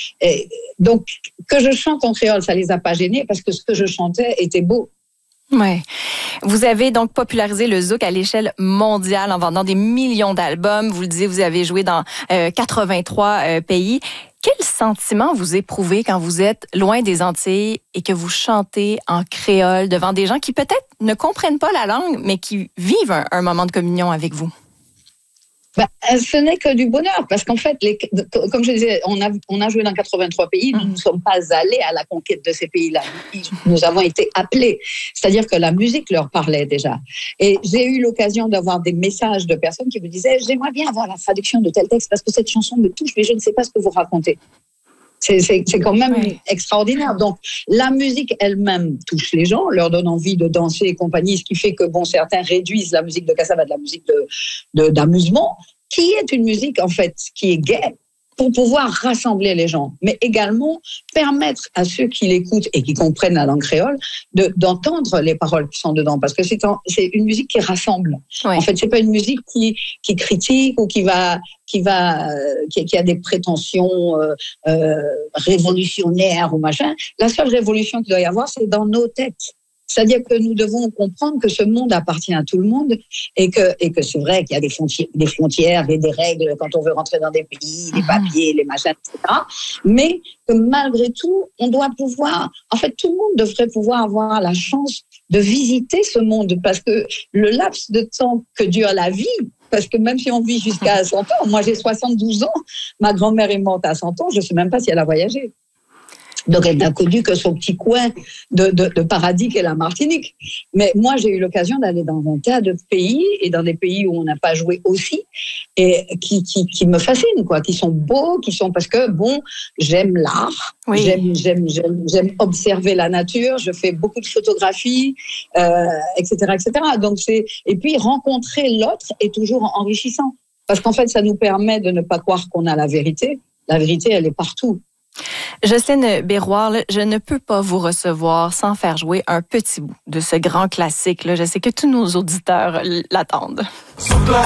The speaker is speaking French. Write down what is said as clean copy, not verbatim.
Et donc, que je chante en créole, ça les a pas gênés parce que ce que je chantais était beau. Ouais. Vous avez donc popularisé le zouk à l'échelle mondiale en vendant des millions d'albums. Vous le disiez, vous avez joué dans 83 pays. Quel sentiment vous éprouvez quand vous êtes loin des Antilles et que vous chantez en créole devant des gens qui peut-être ne comprennent pas la langue, mais qui vivent un moment de communion avec vous? Ce n'est que du bonheur, parce qu'en fait, comme je disais, on a joué dans 83 pays, nous ne sommes pas allés à la conquête de ces pays-là. Nous avons été appelés. C'est-à-dire que la musique leur parlait déjà. Et j'ai eu l'occasion d'avoir des messages de personnes qui me disaient « J'aimerais bien avoir la traduction de tel texte parce que cette chanson me touche, mais je ne sais pas ce que vous racontez. » C'est quand même extraordinaire. Donc, la musique elle-même touche les gens, leur donne envie de danser et compagnie, ce qui fait que, certains réduisent la musique de cassava de la musique d'amusement, qui est une musique, en fait, qui est gaie, pour pouvoir rassembler les gens, mais également permettre à ceux qui l'écoutent et qui comprennent la langue créole d'entendre les paroles qui sont dedans, parce que c'est une musique qui rassemble. Oui. En fait, c'est pas une musique qui critique ou qui a des prétentions révolutionnaires ou machin. La seule révolution qu'il doit y avoir, c'est dans nos têtes. C'est-à-dire que nous devons comprendre que ce monde appartient à tout le monde et que c'est vrai qu'il y a des frontières, des règles quand on veut rentrer dans des pays, les papiers, les machins, etc. Mais que malgré tout, on doit pouvoir, en fait, tout le monde devrait pouvoir avoir la chance de visiter ce monde parce que le laps de temps que dure la vie, parce que même si on vit jusqu'à 100 ans, moi j'ai 72 ans, ma grand-mère est morte à 100 ans, je ne sais même pas si elle a voyagé. Donc, elle n'a connu que son petit coin de paradis qu'est la Martinique. Mais moi, j'ai eu l'occasion d'aller dans un tas de pays et dans des pays où on n'a pas joué aussi et qui me fascinent, quoi, qui sont beaux, parce que, j'aime l'art, j'aime observer la nature, je fais beaucoup de photographies, etc., etc. Donc, et puis, rencontrer l'autre est toujours enrichissant. Parce qu'en fait, ça nous permet de ne pas croire qu'on a la vérité. La vérité, elle est partout. Jocelyne Berroir, je ne peux pas vous recevoir sans faire jouer un petit bout de ce grand classique. Je sais que tous nos auditeurs l'attendent.